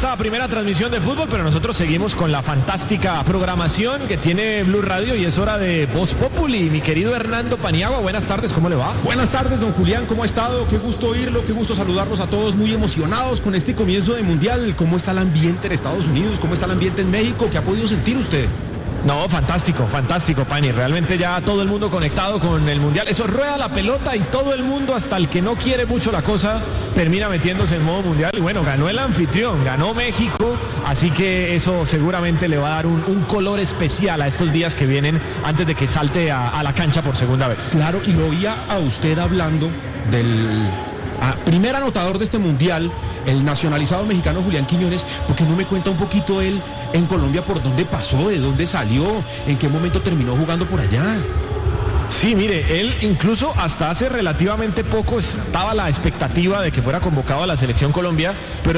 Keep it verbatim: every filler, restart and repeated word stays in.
esta primera transmisión de fútbol, pero nosotros seguimos con la fantástica programación que tiene Blue Radio y es hora de Voz Populi. Mi querido Hernando Paniagua, buenas tardes, ¿cómo le va? Buenas tardes, don Julián, ¿cómo ha estado? Qué gusto oírlo, qué gusto saludarlos a todos, muy emocionados con este comienzo de Mundial. ¿Cómo está el ambiente en Estados Unidos? ¿Cómo está el ambiente en México? ¿Qué ha podido sentir usted? No, fantástico, fantástico, Pani. Realmente ya todo el mundo conectado con el Mundial. Eso rueda la pelota y todo el mundo, hasta el que no quiere mucho la cosa, termina metiéndose en modo Mundial. Y bueno, ganó el anfitrión, ganó México, así que eso seguramente le va a dar un, un color especial a estos días que vienen antes de que salte a, a la cancha por segunda vez. Claro, y lo oía a usted hablando del a, primer anotador de este Mundial, el nacionalizado mexicano Julián Quiñones. ¿Por qué no me cuenta un poquito él en Colombia por dónde pasó, de dónde salió, en qué momento terminó jugando por allá? Sí, mire, él incluso hasta hace relativamente poco estaba la expectativa de que fuera convocado a la Selección Colombia, pero